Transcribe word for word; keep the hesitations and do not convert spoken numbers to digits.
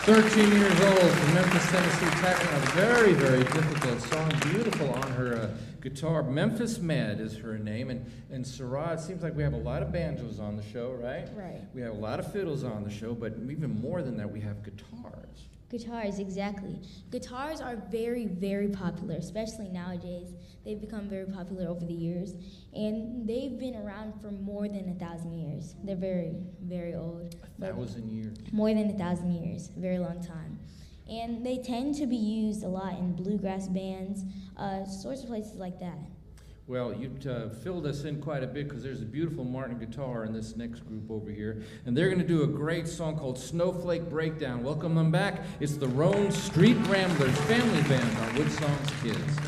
thirteen years old from Memphis, Tennessee, tackling a very, very difficult song, beautiful on her uh, guitar. Memphis Med is her name, and, and Sarah, it seems like we have a lot of banjos on the show, right? Right. We have a lot of fiddles on the show, but even more than that, we have guitars. Guitars, exactly. Guitars are very, very popular, especially nowadays. They've become very popular over the years, and they've been around for more than a thousand years. They're very, very old. A thousand years. More than a thousand years, a very long time. And they tend to be used a lot in bluegrass bands, uh, sorts of places like that. Well, you uh, filled us in quite a bit because there's a beautiful Martin guitar in this next group over here. And they're going to do a great song called Snowflake Breakdown. Welcome them back. It's the Roan Street Ramblers Family Band on Woodsong's Kids.